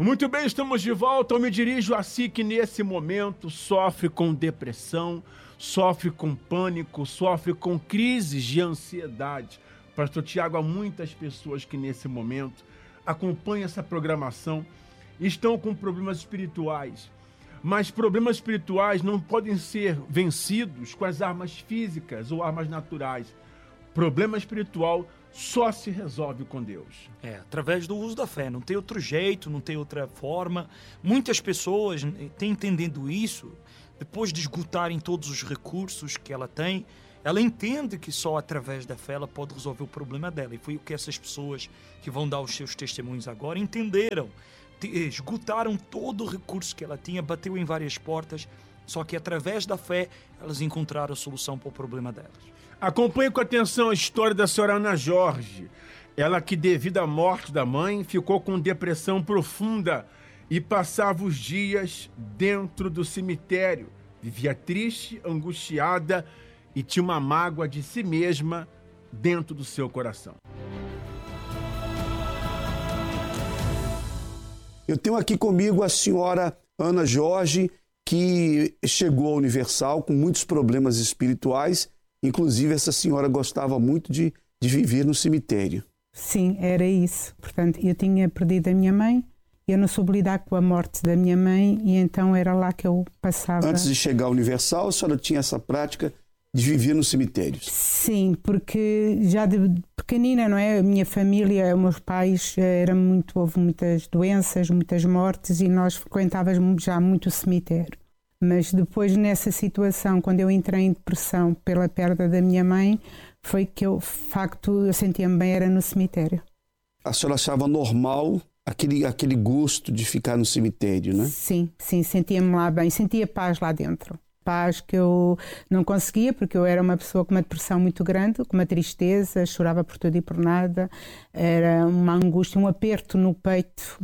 Muito bem, estamos de volta. Eu me dirijo a si que nesse momento sofre com depressão, sofre com pânico, sofre com crises de ansiedade. Pastor Tiago, há muitas pessoas que nesse momento acompanham essa programação e estão com problemas espirituais. Mas problemas espirituais não podem ser vencidos com as armas físicas ou armas naturais. Problema espiritual só se resolve com Deus. Através do uso da fé. Não tem outro jeito, não tem outra forma. Muitas pessoas têm entendendo isso, depois de esgotarem todos os recursos que ela tem, ela entende que só através da fé ela pode resolver o problema dela. E foi o que essas pessoas que vão dar os seus testemunhos agora entenderam. Esgotaram todo o recurso que ela tinha, bateu em várias portas, só que através da fé elas encontraram a solução para o problema delas. Acompanhe com atenção a história da senhora Ana Jorge. Ela que, devido à morte da mãe, ficou com depressão profunda e passava os dias dentro do cemitério. Vivia triste, angustiada e tinha uma mágoa de si mesma dentro do seu coração. Eu tenho aqui comigo a senhora Ana Jorge, que chegou à Universal com muitos problemas espirituais. Inclusive, essa senhora gostava muito de viver no cemitério. Sim, era isso. Portanto, eu tinha perdido a minha mãe, eu não soube lidar com a morte da minha mãe e então era lá que eu passava. Antes de chegar à Universal, a senhora tinha essa prática de viver nos cemitérios? Sim, porque já de pequenina, não é? A minha família, os meus pais, houve muitas doenças, muitas mortes e nós frequentávamos já muito o cemitério. Mas depois, nessa situação, quando eu entrei em depressão pela perda da minha mãe, foi que eu sentia-me bem, era no cemitério. A senhora achava normal aquele gosto de ficar no cemitério, né? Sim, sentia-me lá bem, sentia paz lá dentro. Paz que eu não conseguia, porque eu era uma pessoa com uma depressão muito grande, com uma tristeza, chorava por tudo e por nada, era uma angústia, um aperto no peito,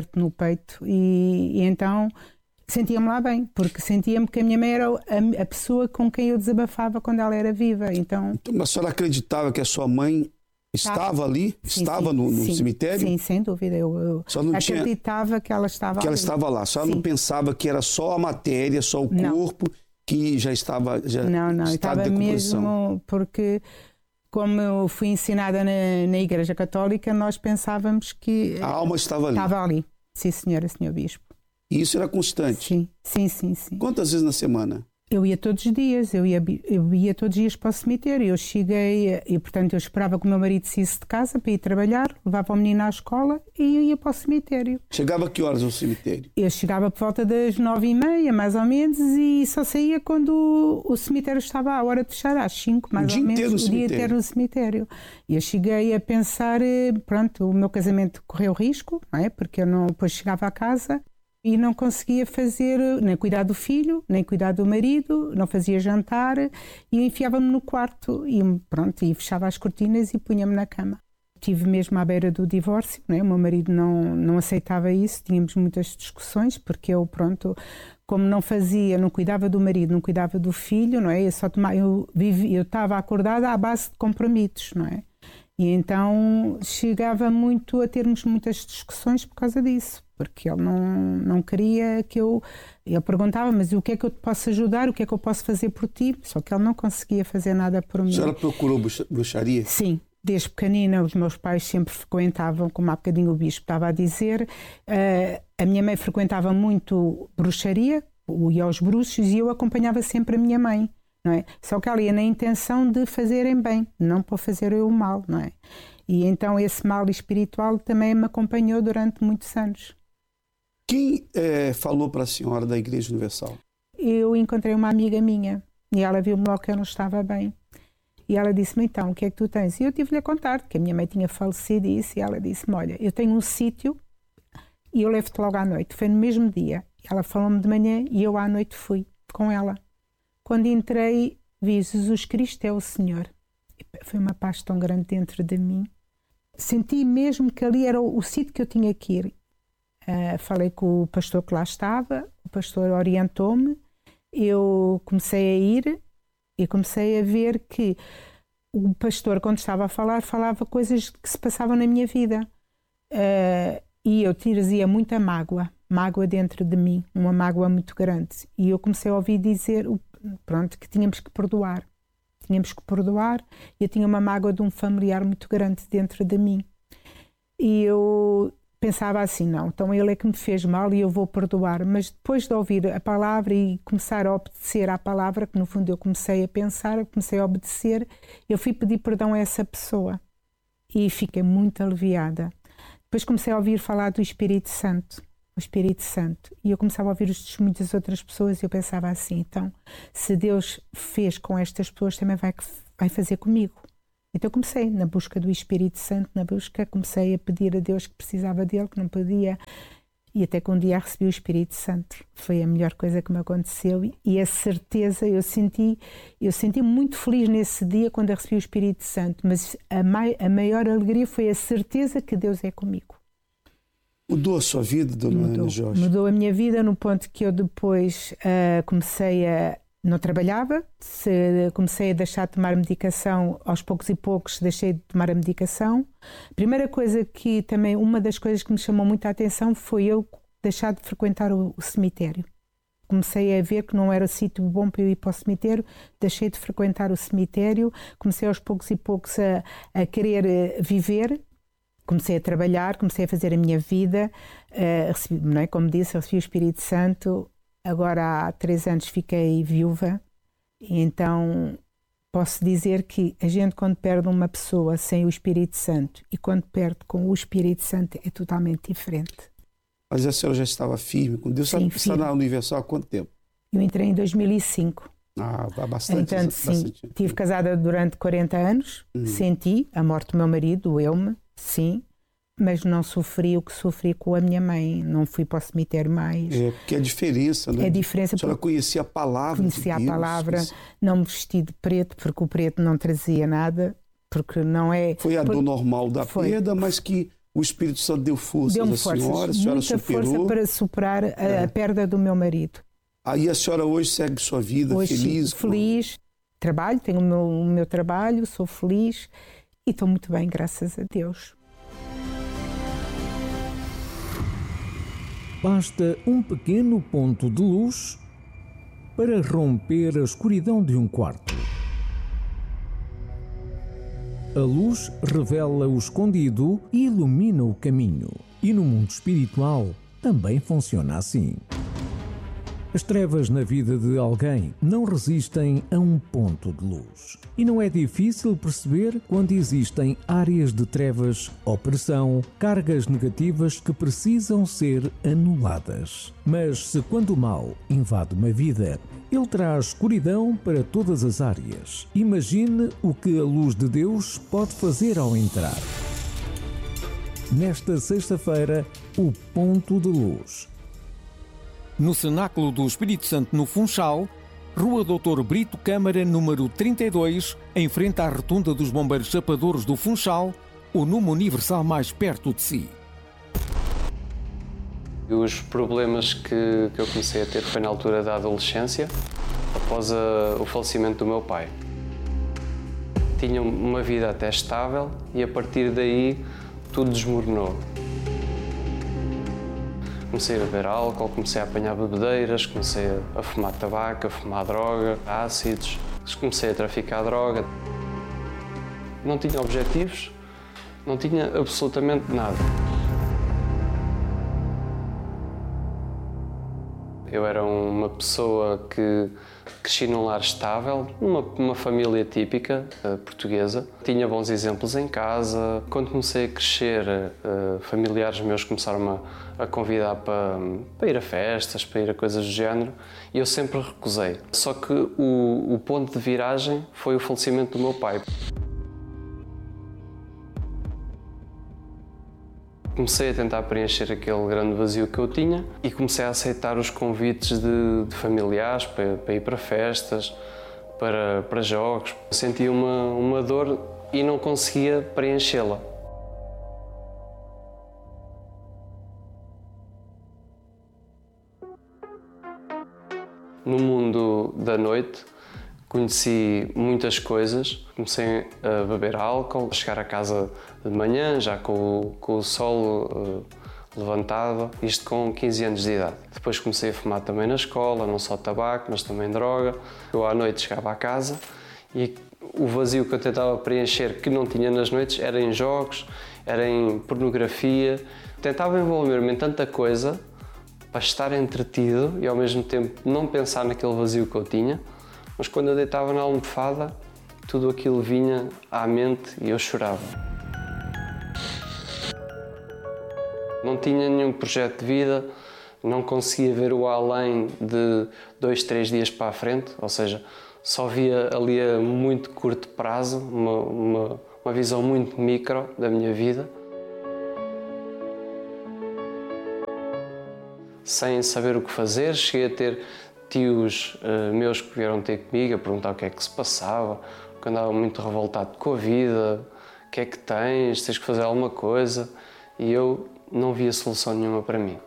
e então sentia-me lá bem, porque sentia-me que a minha mãe era a pessoa com quem eu desabafava quando ela era viva. Então a senhora acreditava que a sua mãe estava ali? Sim, estava no cemitério? Sim, sem dúvida. Eu acreditava que ela estava ali. Que ela estava lá. A senhora não pensava que era só a matéria, só o corpo que já estava Não, estava mesmo, porque como eu fui ensinada na Igreja Católica, nós pensávamos que a alma estava ali. Estava ali. Sim, senhora, senhor Bispo. E isso era constante? Sim. Quantas vezes na semana? Eu ia todos os dias, eu ia todos os dias para o cemitério. Eu cheguei, e portanto eu esperava que o meu marido saísse de casa para ir trabalhar, levava o menino à escola e eu ia para o cemitério. Chegava a que horas ao cemitério? Eu chegava por volta das 9h30, mais ou menos, e só saía quando o cemitério estava à hora de fechar, às 5, mais ou menos, o dia inteiro no cemitério. E eu cheguei a pensar, pronto, o meu casamento correu risco, não é? Porque eu depois chegava a casa e não conseguia fazer, nem cuidar do filho, nem cuidar do marido, não fazia jantar e enfiava-me no quarto e fechava as cortinas e punha-me na cama. Estive mesmo à beira do divórcio, não é? O meu marido não aceitava isso, tínhamos muitas discussões porque eu, como não cuidava do marido, não cuidava do filho, não é? Eu estava acordada à base de compromissos, não é? E então chegava muito a termos muitas discussões por causa disso, porque ele não queria que eu perguntava, mas o que é que eu te posso ajudar, o que é que eu posso fazer por ti? Só que ele não conseguia fazer nada por mim. A senhora procurou bruxaria? Sim, desde pequenina os meus pais sempre frequentavam, como há bocadinho o Bispo estava a dizer, a minha mãe frequentava muito bruxaria, ia aos bruxos e eu acompanhava sempre a minha mãe. Não é? Só que ela ia na intenção de fazerem bem, não para fazer o mal, não é? E então esse mal espiritual também me acompanhou durante muitos anos. Quem falou para a senhora da Igreja Universal? Eu encontrei uma amiga minha e ela viu-me logo que eu não estava bem. E ela disse-me, então, o que é que tu tens? E eu tive-lhe a contar que a minha mãe tinha falecido e isso, e ela disse-me, olha, eu tenho um sítio e eu levo-te logo à noite. Foi no mesmo dia. E ela falou-me de manhã e eu à noite fui com ela. Quando entrei, vi Jesus Cristo é o Senhor. E foi uma paz tão grande dentro de mim. Senti mesmo que ali era o sítio que eu tinha que ir. Falei com o pastor que lá estava, o pastor orientou-me, eu comecei a ir e comecei a ver que o pastor, quando estava a falar, falava coisas que se passavam na minha vida. E E eu trazia muita mágoa dentro de mim, uma mágoa muito grande. E eu comecei a ouvir dizer, pronto, que tínhamos que perdoar. Tínhamos que perdoar. E eu tinha uma mágoa de um familiar muito grande dentro de mim. E eu pensava assim, não, então ele é que me fez mal e eu vou perdoar. Mas depois de ouvir a palavra e começar a obedecer à palavra, que no fundo eu comecei a pensar, comecei a obedecer, eu fui pedir perdão a essa pessoa. E fiquei muito aliviada. Depois comecei a ouvir falar do Espírito Santo. O Espírito Santo. E eu começava a ouvir os testemunhos das outras pessoas e eu pensava assim, então, se Deus fez com estas pessoas, também vai fazer comigo. Então eu comecei na busca do Espírito Santo, comecei a pedir a Deus que precisava dele, que não podia, e até que um dia recebi o Espírito Santo. Foi a melhor coisa que me aconteceu e a certeza, eu senti muito feliz nesse dia quando eu recebi o Espírito Santo, mas a maior alegria foi a certeza que Deus é comigo. Mudou a sua vida, dona Ana Jorge? Mudou a minha vida no ponto que eu depois não trabalhava, comecei a deixar de tomar medicação, aos poucos e poucos deixei de tomar a medicação. A primeira coisa que também, uma das coisas que me chamou muita atenção foi eu deixar de frequentar o cemitério. Comecei a ver que não era sítio bom para eu ir para o cemitério, deixei de frequentar o cemitério, comecei aos poucos e poucos a querer viver. Comecei a trabalhar, comecei a fazer a minha vida, recebi, não é? Como disse, recebi o Espírito Santo, agora há 3 anos fiquei viúva, e então posso dizer que a gente quando perde uma pessoa sem o Espírito Santo e quando perde com o Espírito Santo é totalmente diferente. Mas a senhora já estava firme com Deus? Sim, está na Universal há quanto tempo? Eu entrei em 2005. Há bastante. Então, sim, estive casada durante 40 anos, senti a morte do meu marido, doeu-me, sim, mas não sofri o que sofri com a minha mãe, não fui para o cemitério mais. É, porque é diferença, né? É diferença. A senhora conhecia a palavra Conhecia a palavra, não me vesti de preto, porque o preto não trazia nada, porque não é... Foi a dor normal da perda, mas que o Espírito Santo deu forças à senhora, a senhora superou. Muita força para superar a perda do meu marido. Aí a senhora hoje segue sua vida hoje, feliz? Feliz, trabalho, tenho o meu trabalho, sou feliz e estou muito bem, graças a Deus. Basta um pequeno ponto de luz para romper a escuridão de um quarto. A luz revela o escondido e ilumina o caminho. E no mundo espiritual também funciona assim. As trevas na vida de alguém não resistem a um ponto de luz. E não é difícil perceber quando existem áreas de trevas, opressão, cargas negativas que precisam ser anuladas. Mas se quando o mal invade uma vida, ele traz escuridão para todas as áreas. Imagine o que a luz de Deus pode fazer ao entrar. Nesta sexta-feira, o ponto de luz. No Cenáculo do Espírito Santo, no Funchal, Rua Doutor Brito Câmara, número 32, em frente à Rotunda dos Bombeiros Chapadores do Funchal, o número universal mais perto de si. Os problemas que eu comecei a ter foi na altura da adolescência, após o falecimento do meu pai. Tinha uma vida até estável e a partir daí tudo desmoronou. Comecei a beber álcool, comecei a apanhar bebedeiras, comecei a fumar tabaco, a fumar droga, ácidos, comecei a traficar droga. Não tinha objetivos, não tinha absolutamente nada. Eu era uma pessoa que cresci num lar estável, numa família típica portuguesa. Tinha bons exemplos em casa. Quando comecei a crescer, familiares meus começaram a convidar para ir a festas, para ir a coisas do género, e eu sempre recusei. Só que o ponto de viragem foi o falecimento do meu pai. Comecei a tentar preencher aquele grande vazio que eu tinha e comecei a aceitar os convites de familiares para ir para festas, para jogos. Sentia uma dor e não conseguia preenchê-la. No mundo da noite, conheci muitas coisas, comecei a beber álcool, a chegar a casa de manhã, já com o sol levantava, isto com 15 anos de idade. Depois comecei a fumar também na escola, não só tabaco, mas também droga. Eu à noite chegava à casa e o vazio que eu tentava preencher, que não tinha nas noites, era em jogos, era em pornografia. Tentava envolver-me em tanta coisa para estar entretido e ao mesmo tempo não pensar naquele vazio que eu tinha, mas quando eu deitava na almofada, tudo aquilo vinha à mente e eu chorava. Não tinha nenhum projeto de vida, não conseguia ver o além de 2, 3 dias para a frente, ou seja, só via ali a muito curto prazo, uma visão muito micro da minha vida. Sem saber o que fazer, cheguei a ter tios meus que vieram ter comigo a perguntar o que é que se passava, que andava muito revoltado com a vida, o que é que tens que fazer alguma coisa, e eu não via solução nenhuma para mim.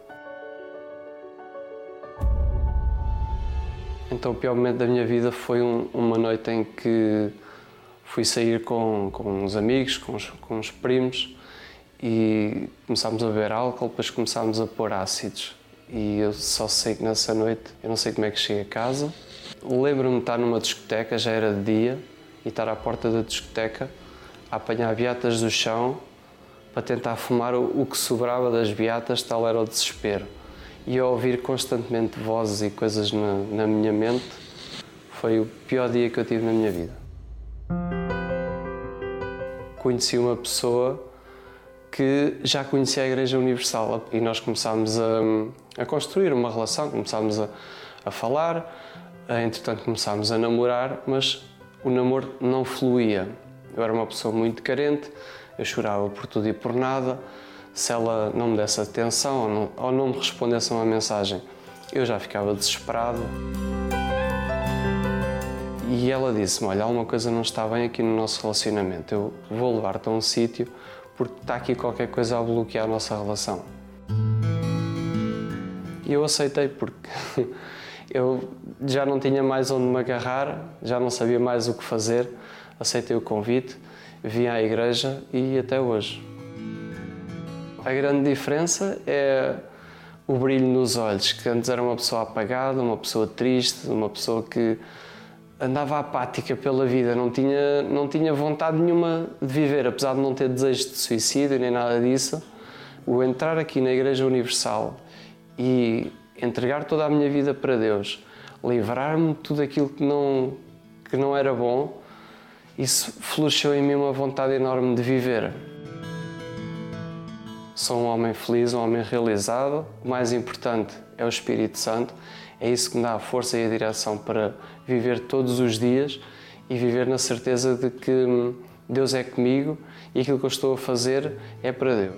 Então o pior momento da minha vida foi uma noite em que fui sair com uns amigos, com uns primos, e começámos a beber álcool, depois começámos a pôr ácidos. E eu só sei que nessa noite, eu não sei como é que cheguei a casa. Lembro-me de estar numa discoteca, já era de dia, e estar à porta da discoteca a apanhar beatas do chão para tentar fumar o que sobrava das beatas, tal era o desespero. E a ouvir constantemente vozes e coisas na minha mente, foi o pior dia que eu tive na minha vida. Conheci uma pessoa que já conhecia a Igreja Universal e nós começámos a construir uma relação, começámos a falar, entretanto começámos a namorar, mas o namoro não fluía. Eu era uma pessoa muito carente, eu chorava por tudo e por nada. Se ela não me desse atenção ou não me respondesse a uma mensagem, eu já ficava desesperado. E ela disse-me, olha, alguma coisa não está bem aqui no nosso relacionamento, eu vou levar-te a um sítio porque está aqui qualquer coisa a bloquear a nossa relação. E eu aceitei porque eu já não tinha mais onde me agarrar, já não sabia mais o que fazer, aceitei o convite, vim à igreja e até hoje. A grande diferença é o brilho nos olhos, que antes era uma pessoa apagada, uma pessoa triste, uma pessoa que andava apática pela vida, não tinha vontade nenhuma de viver, apesar de não ter desejo de suicídio nem nada disso. O entrar aqui na Igreja Universal e entregar toda a minha vida para Deus, livrar-me de tudo aquilo que não era bom, isso floresceu em mim uma vontade enorme de viver. Sou um homem feliz, um homem realizado. O mais importante é o Espírito Santo. É isso que me dá a força e a direção para viver todos os dias e viver na certeza de que Deus é comigo e aquilo que eu estou a fazer é para Deus.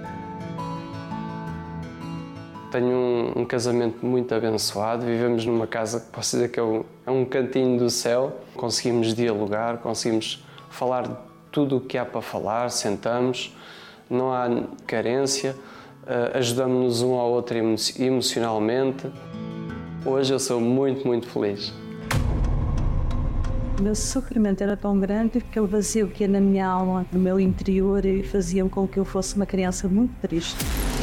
Tenho um casamento muito abençoado, vivemos numa casa que posso dizer que é um cantinho do céu. Conseguimos dialogar, conseguimos falar de tudo o que há para falar, sentamos, não há carência, ajudamos-nos um ao outro emocionalmente. Hoje eu sou muito, muito feliz. O meu sofrimento era tão grande que o vazio que ia na minha alma, no meu interior, fazia com que eu fosse uma criança muito triste.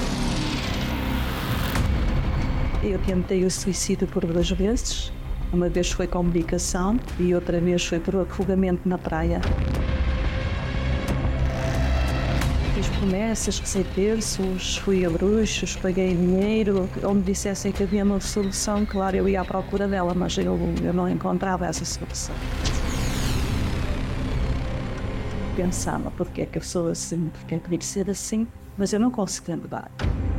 Eu tentei o suicídio por 2 vezes. Uma vez foi com medicação e outra vez foi por afogamento na praia. Fiz promessas, recei terços, fui a bruxos, paguei dinheiro. Ou me dissessem que havia uma solução, claro, eu ia à procura dela, mas eu não encontrava essa solução. Pensava, porque é que eu sou assim, porque é que devia ser assim, mas eu não conseguia mudar.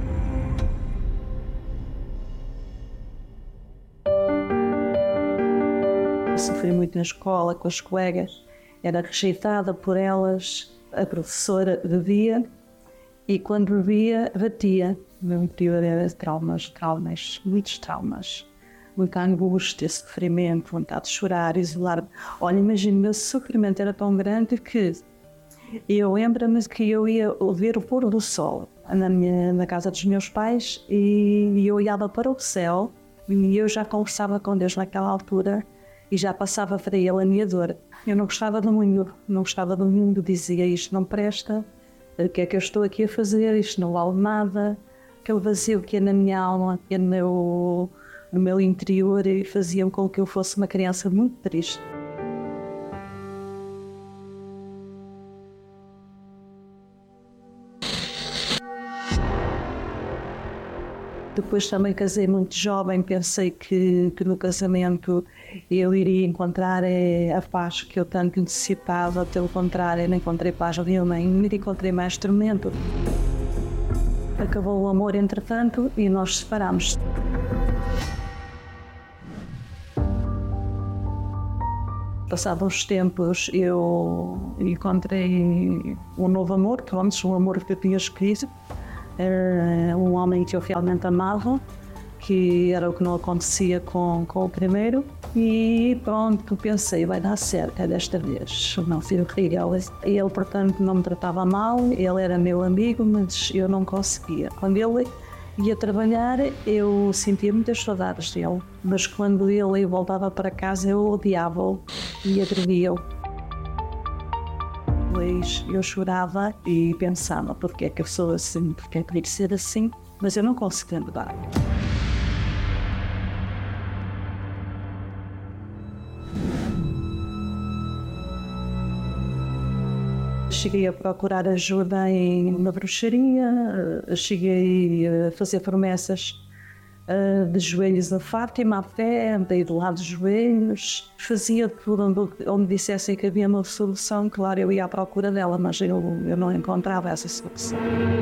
Sofri muito na escola, com as colegas, era rejeitada por elas, a professora bebia e quando bebia, batia. O meu interior era traumas, muitos traumas, muita angústia, sofrimento, vontade de chorar, isolar-me. Olha, imagino, o meu sofrimento era tão grande que eu lembro-me que eu ia ver o pôr do sol na casa dos meus pais e eu olhava para o céu e eu já conversava com Deus naquela altura. E já passava para ele a minha dor. Eu não gostava do mundo, dizia isto não presta, o que é que eu estou aqui a fazer, isto não vale nada, aquele vazio que é na minha alma, que é no meu interior, e fazia com que eu fosse uma criança muito triste. Depois também casei muito jovem, pensei que no casamento eu iria encontrar a paz que eu tanto necessitava. Pelo contrário, não encontrei paz nenhuma, ainda encontrei mais tormento. Acabou o amor entretanto e nós separámos. Passados uns tempos eu encontrei um novo amor, pronto, um amor que eu tinha escolhido. Era um homem que eu realmente amava, que era o que não acontecia com o primeiro, e pronto, pensei, vai dar certo desta vez. O meu filho Miguel, ele portanto não me tratava mal, ele era meu amigo, mas eu não conseguia. Quando ele ia trabalhar, eu sentia muitas saudades dele, mas quando ele voltava para casa eu odiava-o e agredia-o. Eu chorava e pensava, porque é que eu sou assim, porque é que eu ser assim, mas eu não conseguia mudar. Cheguei a procurar ajuda na bruxaria, cheguei a fazer promessas de joelhos a Fátima, a pé, andei do lado dos joelhos, fazia tudo onde dissessem que havia uma solução. Claro, eu ia à procura dela, mas eu não encontrava essa solução.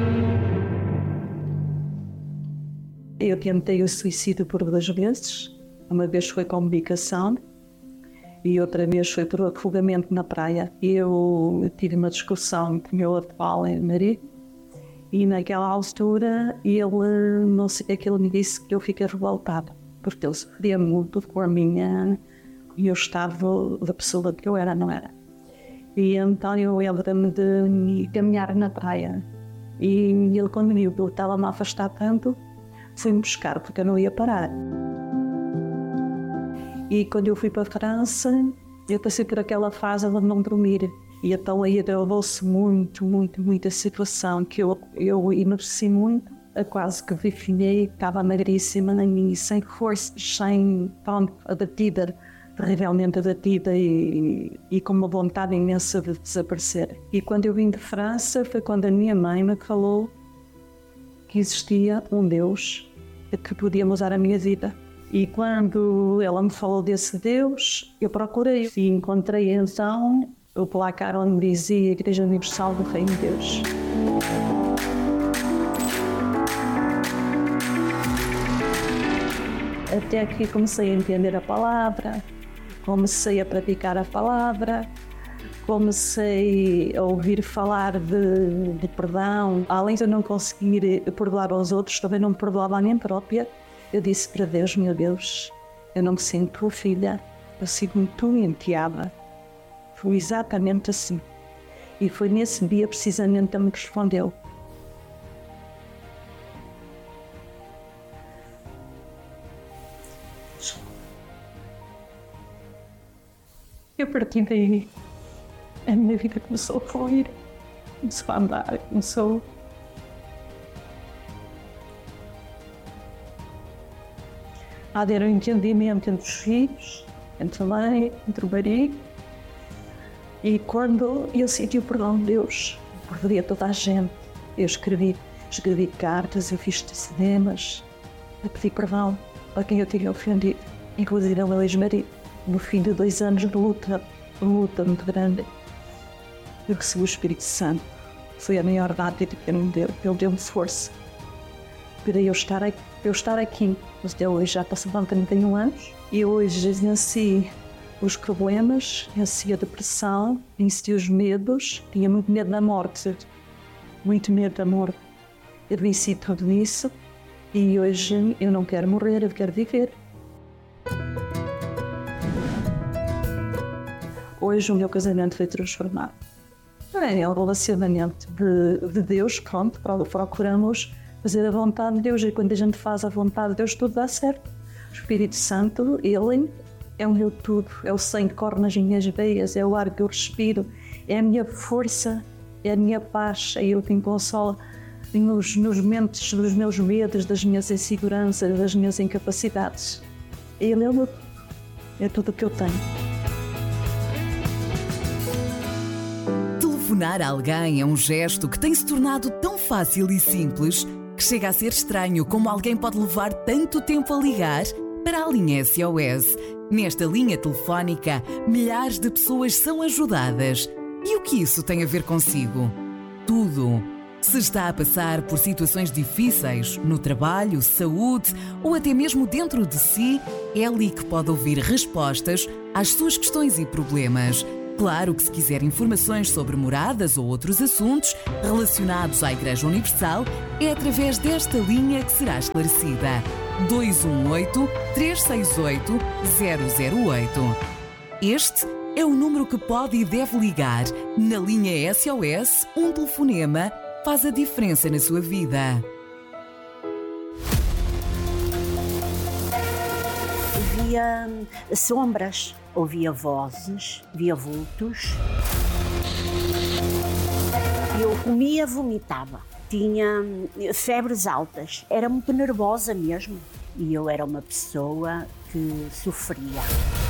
Eu tentei o suicídio por 2 vezes. Uma vez foi com medicação e outra vez foi por afogamento na praia. Eu tive uma discussão com o meu atual marido. E naquela altura, não sei o que ele me disse, que eu fiquei revoltada, porque ele sofria muito com o estado da pessoa que eu era, não era. E então eu lembro-me de caminhar na praia. E ele, quando viu que eu estava-me a afastar tanto, foi-me buscar, porque eu não ia parar. E quando eu fui para a França, eu passei por aquela fase de não dormir. E então aí agravou-se muito a situação, que eu emagreci muito, quase que definhei, estava magríssima e sem forças, abatida, terrivelmente abatida e com uma vontade imensa de desaparecer. E quando eu vim de França foi quando a minha mãe me falou que existia um Deus que podia mudar a minha vida. E quando ela me falou desse Deus, eu procurei e encontrei então o placar onde dizia Igreja Universal do Reino de Deus. Até que comecei a entender a palavra, comecei a praticar a palavra, comecei a ouvir falar de perdão. Além de eu não conseguir perdoar aos outros, também não me perdoava a mim própria. Eu disse para Deus, meu Deus, eu não me sinto tua filha, eu sinto-me tua enteada. Foi exatamente assim. E foi nesse dia, precisamente, que ele me respondeu. Eu parti daí. A minha vida começou a fluir, começou a andar, começou a haver um entendimento entre os filhos, entre a mãe, entre o marido. E quando eu senti o perdão de Deus, perdoei a toda a gente. Eu escrevi cartas, eu fiz telefonemas, a pedir perdão a quem eu tinha ofendido, inclusive ao meu ex-marido. No fim de 2 anos de luta muito grande, eu recebi o Espírito Santo. Foi a maior dádiva que ele me deu. Ele deu-me força para eu estar aqui. Mas até hoje já passaram 31 anos e hoje venci os problemas, venci a depressão, venci os medos, tinha muito medo da morte, muito medo da morte. Eu venci tudo isso e hoje eu não quero morrer, eu quero viver. Hoje o meu casamento foi transformado. É um relacionamento de Deus, pronto, procuramos fazer a vontade de Deus, e quando a gente faz a vontade de Deus tudo dá certo. O Espírito Santo, Ele é o meu tudo, é o sangue que corre nas minhas veias, é o ar que eu respiro, é a minha força, é a minha paz, é Ele que me consola. nos momentos dos meus medos, das minhas inseguranças, das minhas incapacidades. Ele é tudo o que eu tenho. Telefonar a alguém é um gesto que tem se tornado tão fácil e simples que chega a ser estranho como alguém pode levar tanto tempo a ligar para a linha SOS. Nesta linha telefónica, milhares de pessoas são ajudadas. E o que isso tem a ver consigo? Tudo. Se está a passar por situações difíceis, no trabalho, saúde ou até mesmo dentro de si, é ali que pode ouvir respostas às suas questões e problemas. Claro que se quiser informações sobre moradas ou outros assuntos relacionados à Igreja Universal, é através desta linha que será esclarecida. 218-368-008. Este é o número que pode e deve ligar. Na linha SOS, um telefonema faz a diferença na sua vida. Via sombras, ouvia vozes, via vultos. Eu comia, vomitava. Tinha febres altas. Era muito nervosa mesmo. E eu era uma pessoa que sofria.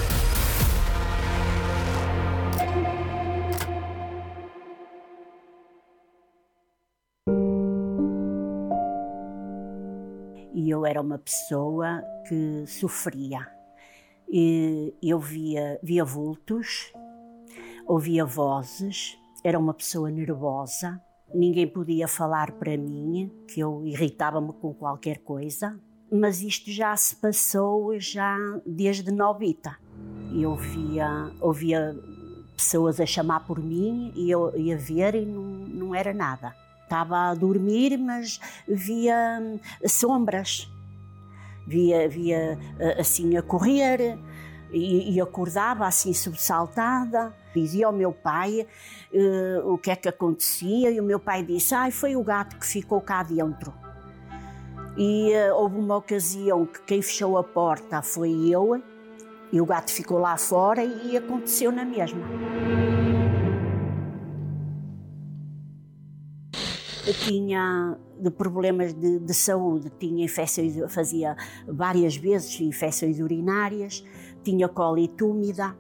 E eu era uma pessoa que sofria. E eu via vultos, ouvia vozes, era uma pessoa nervosa. Ninguém podia falar para mim, que eu irritava-me com qualquer coisa. Mas isto já se passou já desde novita. Eu ouvia pessoas a chamar por mim e eu ia ver e não era nada. Estava a dormir, mas via sombras, via assim a correr e acordava assim sobressaltada. Dizia ao meu pai o que é que acontecia e o meu pai disse: foi o gato que ficou cá dentro. E houve uma ocasião que quem fechou a porta foi eu e o gato ficou lá fora e aconteceu na mesma. Eu tinha de problemas de saúde, tinha infecções, fazia várias vezes infecções urinárias, tinha colite úmida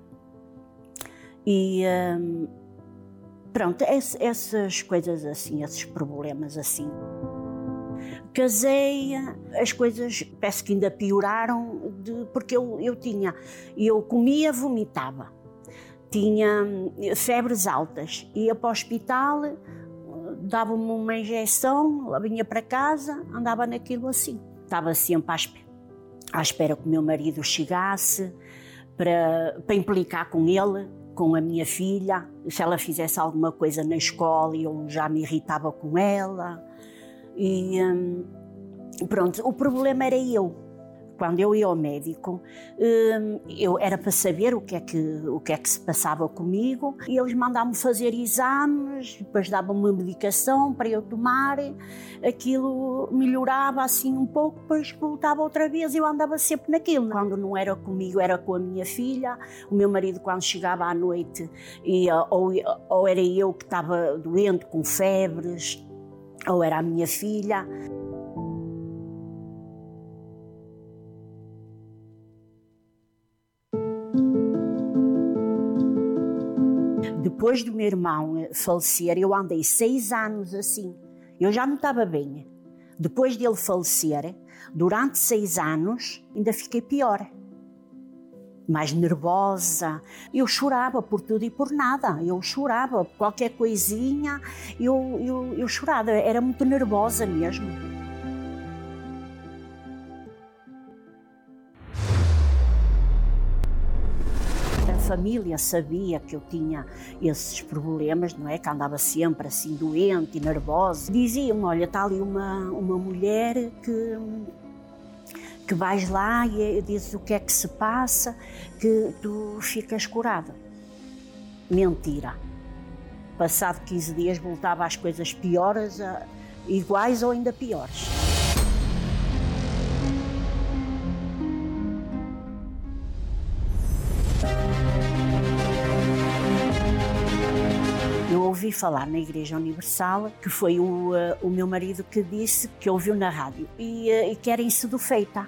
e pronto, essas coisas assim, esses problemas assim. Casei, as coisas parece que ainda pioraram porque eu comia, vomitava, tinha febres altas, ia para o hospital, dava-me uma injeção, vinha para casa, andava naquilo assim. Estava sempre à espera que o meu marido chegasse para implicar com ele, com a minha filha. Se ela fizesse alguma coisa na escola, eu já me irritava com ela. E pronto, o problema era eu. Quando eu ia ao médico, eu era para saber o que é que se passava comigo e eles mandavam-me fazer exames, depois davam-me uma medicação para eu tomar, aquilo melhorava assim um pouco, depois voltava outra vez e eu andava sempre naquilo. Quando não era comigo, era com a minha filha. O meu marido, quando chegava à noite, ou era eu que estava doente, com febres, ou era a minha filha. Depois do meu irmão falecer, eu andei 6 anos assim. Eu já não estava bem. Depois dele falecer, durante 6 anos, ainda fiquei pior. Mais nervosa. Eu chorava por tudo e por nada. Eu chorava. Qualquer coisinha, eu chorava. Era muito nervosa mesmo. A família sabia que eu tinha esses problemas, não é? Que andava sempre assim doente e nervosa. Diziam-me: olha, está ali uma mulher que vais lá e dizes o que é que se passa, que tu ficas curada. Mentira. Passado 15 dias voltava às coisas piores, iguais ou ainda piores. Eu eu ouvi falar na Igreja Universal, que foi o meu marido que disse, que ouviu na rádio, e que era em Sedufeita,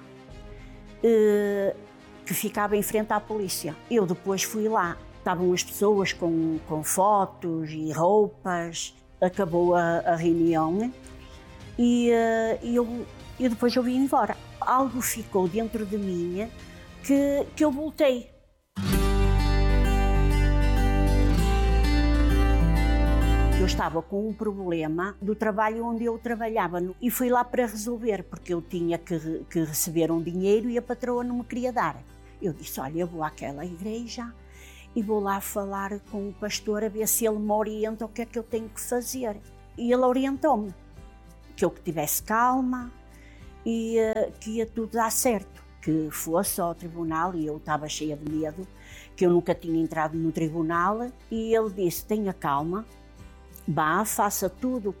que ficava em frente à polícia. Eu depois fui lá, estavam as pessoas com fotos e roupas, acabou a reunião e depois eu vim embora. Algo ficou dentro de mim que eu voltei. Eu estava com um problema do trabalho onde eu trabalhava e fui lá para resolver, porque eu tinha que receber um dinheiro e a patroa não me queria dar. Eu disse, olha, eu vou àquela igreja e vou lá falar com o pastor a ver se ele me orienta o que é que eu tenho que fazer. E ele orientou-me que eu tivesse calma e que ia tudo dar certo, que fosse ao tribunal, e eu estava cheia de medo, que eu nunca tinha entrado no tribunal, e ele disse, tenha calma, vá, faça tudo